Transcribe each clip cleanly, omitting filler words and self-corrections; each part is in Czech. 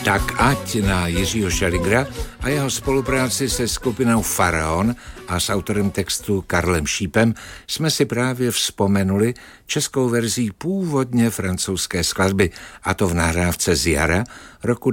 Tak ať na Jiřího Šeligra a jeho spolupráci se skupinou Faraon a s autorem textu Karlem Šípem jsme si právě vzpomenuli českou verzí původně francouzské skladby, a to v nahrávce z jara roku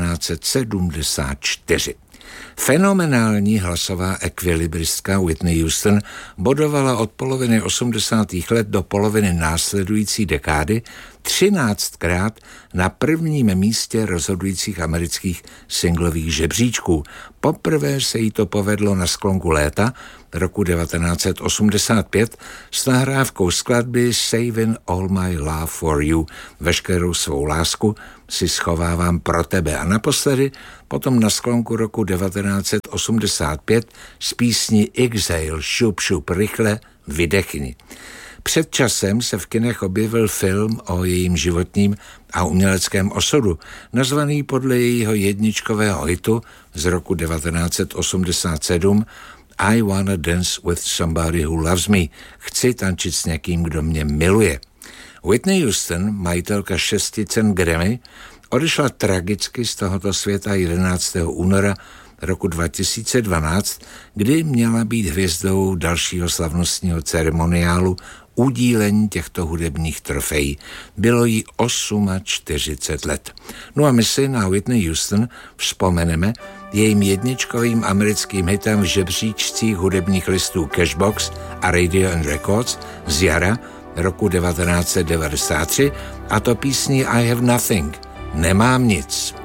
1974. Fenomenální hlasová ekvilibristka Whitney Houston bodovala od poloviny 80. let do poloviny následující dekády 13krát na prvním místě rozhodujících amerických singlových žebříčků. Poprvé se jí to povedlo na sklonku léta roku 1985 s nahrávkou skladby Saving All My Love For You. Veškerou svou lásku si schovávám pro tebe. A naposledy potom na sklonku roku 1985 z písni Exhale, šup, šup, rychle, vydechni. Před časem se v kinech objevil film o jejím životním a uměleckém osudu, nazvaný podle jejího jedničkového hitu z roku 1987 I Wanna Dance With Somebody Who Loves Me. Chci tančit s někým, kdo mě miluje. Whitney Houston, majitelka 6 cen Grammy, odešla tragicky z tohoto světa 11. února roku 2012, kdy měla být hvězdou dalšího slavnostního ceremoniálu udílení těchto hudebních trofejí. Bylo jí 48 let. No a my si na Whitney Houston vzpomeneme jejím jedničkovým americkým hitem v žebříčcích hudebních listů Cashbox a Radio and Records z jara roku 1993, a to písní I Have Nothing, nemám nic.